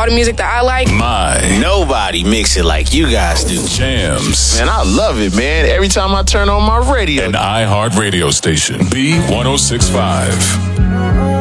all the music that I like. Nobody mix it like you guys do. Jams. Man, I love it, man. Every time I turn on my radio. An iHeart radio station. B1065.